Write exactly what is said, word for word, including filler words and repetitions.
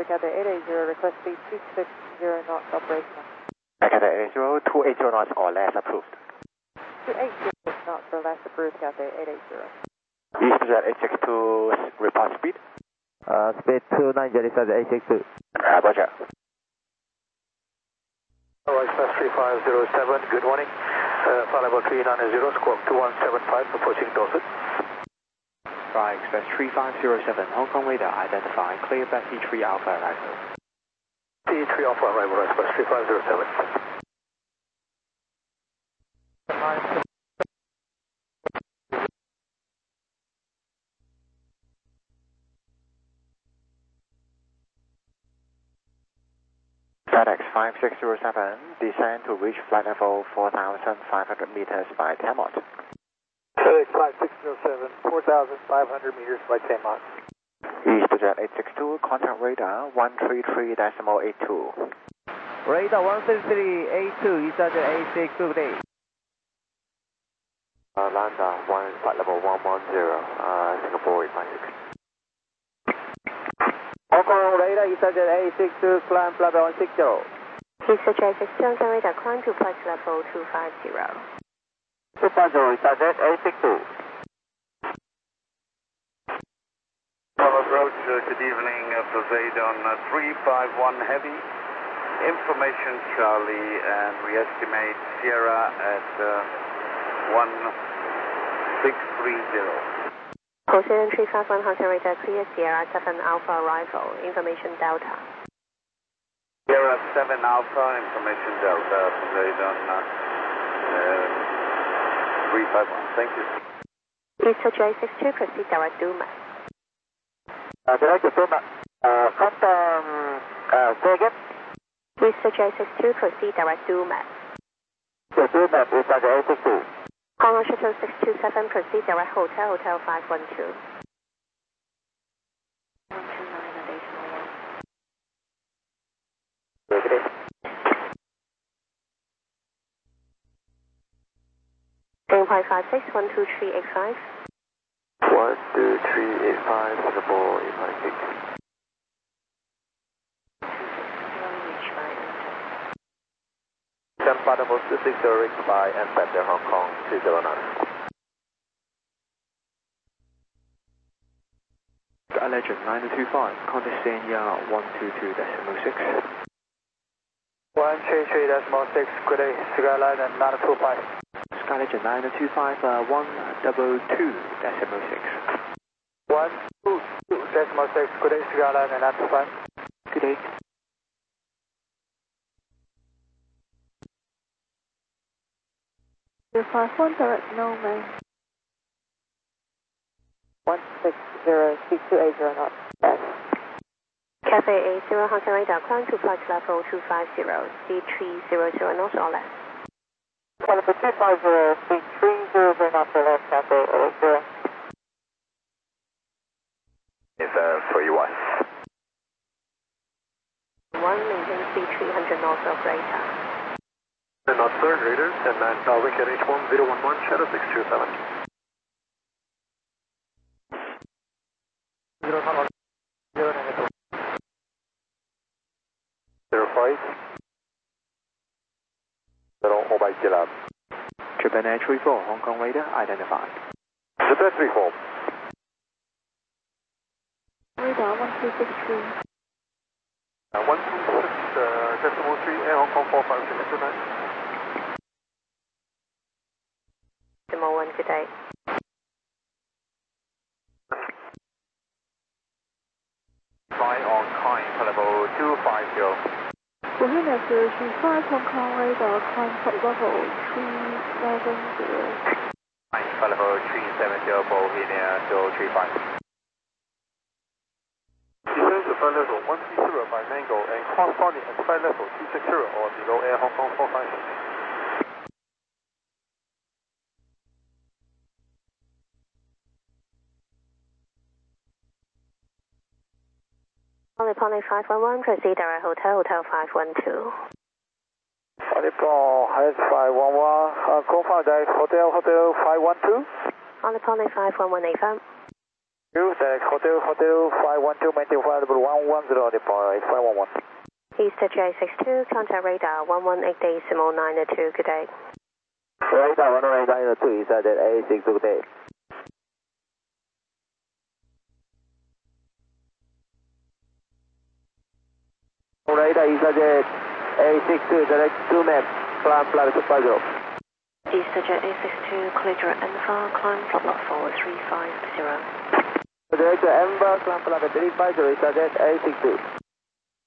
Cathay eight eight zero, request speed two six zero knots, operational. Cathay eight eight zero, two eighty knots or less approved. two eighty knots or less approved, Cathay eight eight zero. EasyJet eight six two, report speed. Uh, speed two nine zero, eight six two. Uh, roger. Express three five zero seven, good morning. Uh, flight level three nine zero, squawk two one seven five, approaching Dorset. Fly Express three five zero seven, Hong Kong radar identify, clear back T three Alpha arrival. T three Alpha arrival, Express three five zero seven. FedEx five six zero seven, descend to reach flight level four thousand five hundred meters by ten knots. FedEx five six zero seven, four thousand five hundred meters by ten knots. EasyJet eight six two, contact radar one three three decimal eight two. Radar one three three eight two, EasyJet eight six two, good day. Uh, Lambda one, flight level one one zero, uh, Singapore eight five six. Hong Kong radar, EasyJet eight six two, climb flight level one six zero. EasyJet eight six two, Hong Kong radar, climb to flight level two five zero. two five zero, EasyJet eight six two. Approach, uh, good evening, uh, Poseidon uh, three five one Heavy. Information Charlie, and we estimate Sierra at uh, one six three zero. Poseidon three five one, Hong Kong radar, clear Sierra seven Alpha arrival, information Delta. Sierra seven Alpha, information Delta, Poseidon uh, uh, three five one, thank you. EasyJet eight six two, proceed direct Duma. Uh, direct Duma. Uh, confirm, uh, say again. EasyJet eight six two, proceed direct Duma. The Duma, EasyJet eight six two. Hong Kong Shuttle six two seven, proceed direct Hotel, Hotel five one two. one two nine additional one. Good day. Name five five six, one two three eight five. one two three eight five, Singapore eight five six. Ten flight level two six zero, reach by and Panther Hong Kong two zero nine. Allegiant nine two five, Condescenia one two two decimal six. one three three decimal six, good day, Skyline and nine two five. Skylegend nine two five, uh, one double two decimal six. one two two decimal six, good day, Skyline and nine two five. Good day. five one direct no man. one six zero, speed two eight zero knots. Yes. Cathay eight zero, Hong Kong radar, climb to flight level two five zero, speed three zero zero knots or less. Flight level two five zero, speed three zero zero knots or less, Cathay eight eight zero. It's uh, three one. one, maintain speed three hundred knots operator. And not third Raiders, and nine South Wicked H one zero one one, Shadow six two seven. Zero one zero negative. Zero five. Zero over Gillab. Japan Air three four, Hong Kong radar identified. Japan three four. Radar one two six three. Uh, one two six uh, decimal three, Air Hong Kong four five six two nine. Decimal one, good day. Fly on climb for level two five zero. Bohemia zero three five, Hong Kong radar, climb flight level three seven zero. Climb for level three seven zero, Bohemia zero three five. Descend to flight level one three zero by Mango and corresponding at flight level two six zero or below Air Hong Kong four five six. Pony Pony five one one, proceed direct Hotel, Hotel five one two. Volleyball has five one one, uh, confirm that Hotel Hotel five one two. Pony Pony five one one eight five. Use the Hotel, Hotel five one two, maintain flight level one one zero, deploy five one one. Easter J six two, contact radar one one eight decimal nine two, good day. Radar one one eight nine two, Easter Jet A six two, good day. Radar Easter Jet A six two, direct two net, climb flight two five zero. Easter Jet A six two, clear direct Envar, climb flight level four three five zero. Direct Envar, climb flight three five zero, Easter Jet A six two.